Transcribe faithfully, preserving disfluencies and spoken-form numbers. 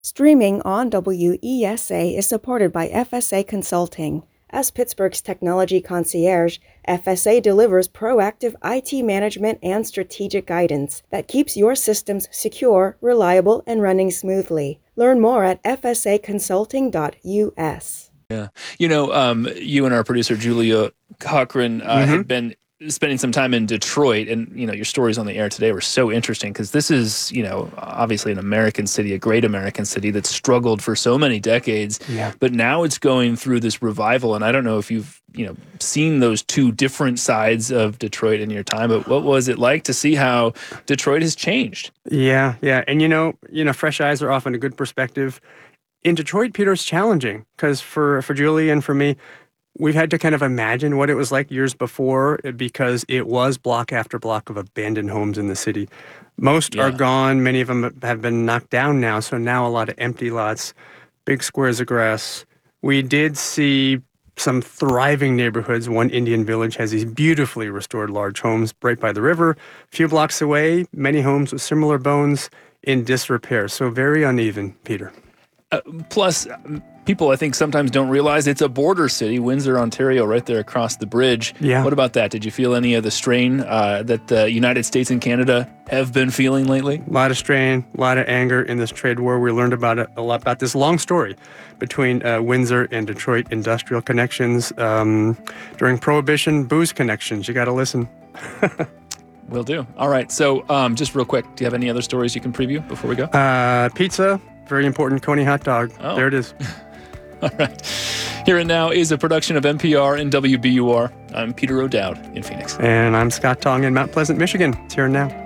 Streaming on W E S A is supported by F S A Consulting. As Pittsburgh's technology concierge, F S A delivers proactive I T management and strategic guidance that keeps your systems secure, reliable, and running smoothly. Learn more at f s a consulting dot u s. Yeah. You know, um, you and our producer, Julia Cochran, uh, Mm-hmm. had been spending some time in Detroit, and, you know, your stories on the air today were so interesting because this is, you know, obviously an American city, a great American city that struggled for so many decades, Yeah. but now it's going through this revival. And I don't know if you've, you know, seen those two different sides of Detroit in your time, but what was it like to see how Detroit has changed? Yeah, yeah. And you know, you know, fresh eyes are often a good perspective. In Detroit, Peter, it's challenging because for, for Julie and for me, we've had to kind of imagine what it was like years before because it was block after block of abandoned homes in the city. Most Yeah. are gone. Many of them have been knocked down now. So now a lot of empty lots, big squares of grass. We did see some thriving neighborhoods. One Indian village has these beautifully restored large homes right by the river. A few blocks away, many homes with similar bones in disrepair. So very uneven, Peter. Uh, plus, people, I think, sometimes don't realize it's a border city, Windsor, Ontario, right there across the bridge. Yeah. What about that? Did you feel any of the strain uh, that the United States and Canada have been feeling lately? A lot of strain, a lot of anger in this trade war. We learned about it a lot about this long story between uh, Windsor and Detroit, industrial connections, um, during Prohibition, booze connections. You got to listen. Will do. All right. So um, just real quick, do you have any other stories you can preview before we go? Uh, pizza, very important. Coney hot dog. Oh. There it is. All right. Here and Now is a production of N P R and W B U R. I'm Peter O'Dowd in Phoenix. And I'm Scott Tong in Mount Pleasant, Michigan. It's Here and Now.